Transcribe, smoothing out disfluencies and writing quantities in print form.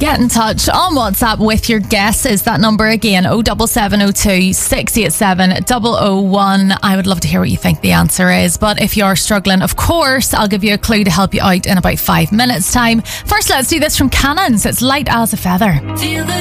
Get in touch on WhatsApp with your guess. Is that number again 07702 687 001. I would love to hear what you think the answer is, but if you're struggling, of course I'll give you a clue to help you out in about 5 minutes time. First, let's do this from Cannons. It's Light as a Feather.